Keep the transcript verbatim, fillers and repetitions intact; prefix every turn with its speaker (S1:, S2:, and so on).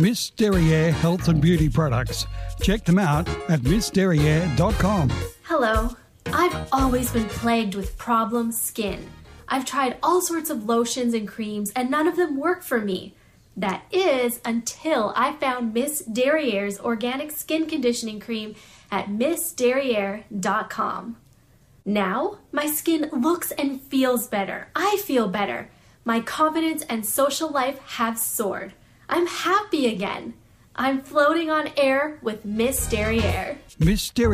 S1: Miss Derriere Health and Beauty Products. Check them out at miss derriere dot com.
S2: Hello. I've always been plagued with problem skin. I've tried all sorts of lotions and creams and none of them work for me. That is until I found Miss Derriere's organic skin conditioning cream at miss derriere dot com. Now, my skin looks and feels better. I feel better. My confidence and social life have soared. I'm happy again. I'm floating on air with Miss Derriere.
S1: Miss Derriere.